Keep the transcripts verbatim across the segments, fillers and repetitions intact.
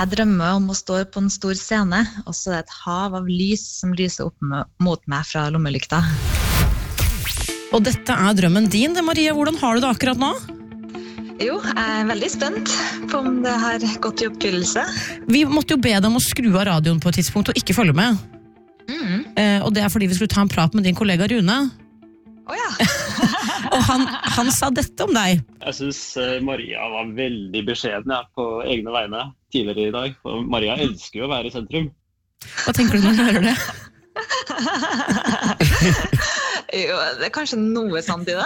Jeg drømmer om å stå på en stor scene, og så er det et hav av lys som lyser opp mot meg fra lommelykta. Og dette er drømmen din, det, Maria. Hvordan har du det akkurat nå? Jo, jeg er veldig spent på om det har gått i oppfyllelse. Vi måtte jo be deg om å skru av radioen på et tidspunkt og ikke følge med. Mm. Eh, og det er fordi vi skulle ta en prat med din kollega Rune. Å ja. Og han, han sa dette om deg. Jeg synes Maria var veldig beskjeden ja, på egne vegne tidligere i dag. Og Maria elsker jo å være i sentrum. Hva tenker du når du hører det? Jo, det er kanskje noe sant i det.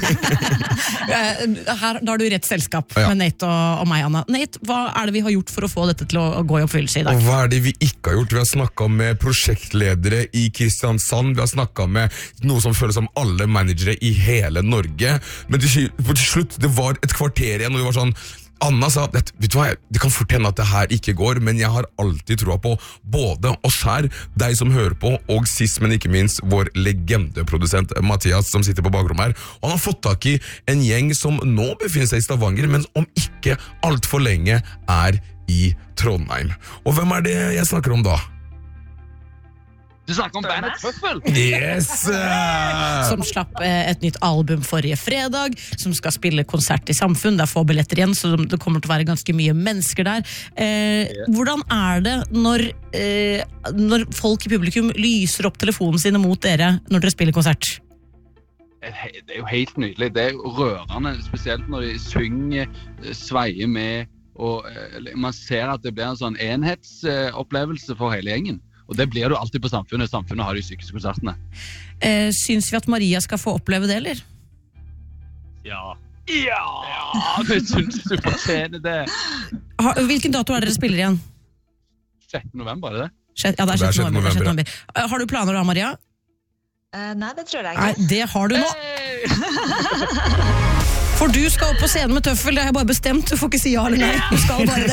Her, da har du rett selskap ja. med Nate og, og meg, Anna. Nate, hva er det vi har gjort for å få dette til å, å gå i oppfyllelse i dag? Og hva er det vi ikke har gjort? Vi har snakket med prosjektledere i Kristiansand, vi har snakket med noe som føles som alle managere i hele Norge, men til, til slutt, det var et kvarter igjen, og vi var sånn, Anna sa, vet du hva, det kan fort hende at det her ikke går, men jeg har alltid troa på både oss her, deg som hører på, og sist, men ikke minst, vår legendeprodusent Mathias, som sitter på bakrommet her. Og han har fått tak i en gjeng som nå befinner seg i Stavanger, men om ikke alt for lenge er i Trondheim. Og hvem er det jeg snakker om da? Du snakker om bandet Tøffel? Yes! Som slapp eh, et nytt album forrige fredag, som skal spille konsert i Samfunn. Det er få billetter igjen, så det kommer til å være ganske mye mennesker der. Eh, hvordan er det når, eh, når folk i publikum lyser opp telefonen sine mot dere når dere spiller konsert? Det er jo helt nydelig. Det er jo rørende, spesielt når de synger, sveier med, og eh, man ser at det blir en sånn enhetsopplevelse for hele gjengen. Og det blir du alltid på Samfunnet. Samfunnet har de sykeste konsertene. Eh, syns vi at Maria skal få oppleve det, eller? Ja. Ja! Det syns du fortjener det. Ha, hvilken dato er dere spiller igjen? sjette november, er det det? Sjett, ja, det er sjette november. november. november. Uh, har du planer da, Maria? Uh, nei, det tror jeg ikke. Nei, det har du nå. Hey! For du skal opp på scenen med Tøffel, det har jeg bare bestemt. Du får ikke si ja eller nei. Du skal bare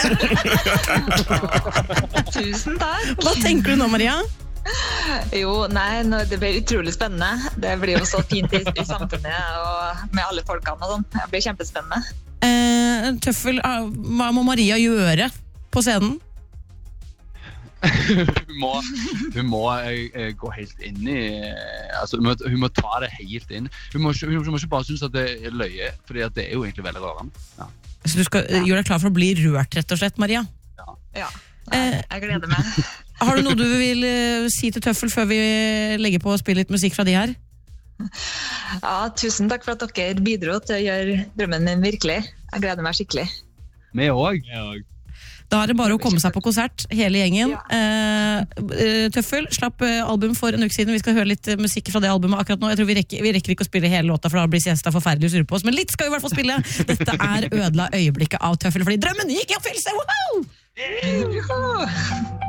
det. Tusen takk. Hva tenker du nå, Maria? Jo, nei, det blir utrolig spennende. Det blir jo så fint i, i samfunnet og med alle folkene og sånn. Det blir kjempespennende. Eh, Tøffel, hva må Maria gjøre på scenen? hun må, hun må uh, gå helt inn i uh, altså, hun, må, hun må ta det helt inn. Hun må, hun, hun må ikke bare synes at det er løye, fordi at det er jo egentlig veldig rørende. Ja. Så du skal uh, gjøre deg klar for å bli rørt, rett og slett, Maria? Ja. Ja. Nei, jeg gleder meg. Har du noe du vil uh, si til Tøffel før vi legger på og spiller litt musikk fra de her? Ja, tusen takk for at dere bidro til å gjøre drømmen min virkelig. Jeg gleder meg skikkelig. Vi også. Da er det bare å komme seg på konsert, hele gjengen. Ja. Uh, Tøffel slapp uh, album for en uke siden. Vi skal høre litt uh, musikk fra det albumet akkurat nå. Jeg tror vi rekker, vi rekker ikke å spille hele låta, for da blir siesta forferdelig å surre på oss. Men litt skal vi i hvert fall spille. Dette er Ødela øyeblikket av Tøffel, fordi drømmen gikk i oppfyllelse! Wow!